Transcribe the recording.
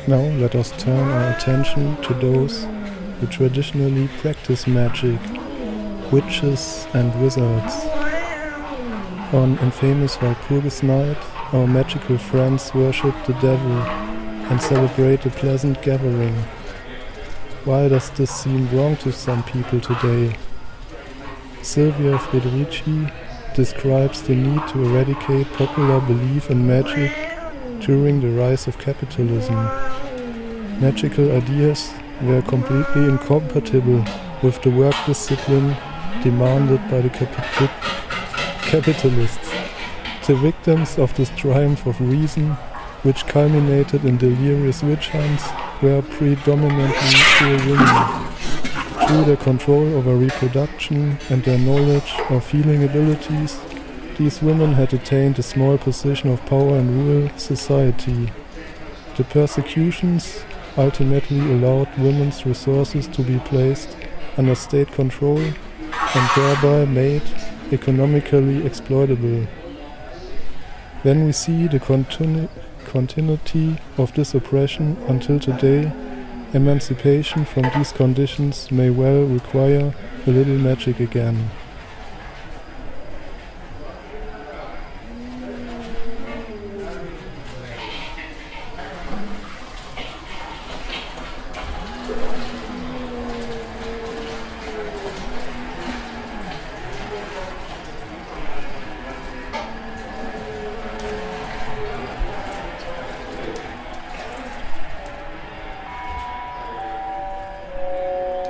Now let us turn our attention to those who traditionally practice magic, witches and wizards. On infamous Walpurgis night, our magical friends worship the devil and celebrate a pleasant gathering. Why does this seem wrong to some people today? Silvia Federici describes the need to eradicate popular belief in magic during the rise of capitalism. Magical ideas were completely incompatible with the work discipline demanded by the capitalists. The victims of this triumph of reason, which culminated in delirious witch hunts, were predominantly poor women. Through their control over reproduction and their knowledge of healing abilities, these women had attained a small position of power in rural society. The persecutions ultimately allowed women's resources to be placed under state control and thereby made economically exploitable. When we see the continuity of this oppression until today, emancipation from these conditions may well require a little magic again.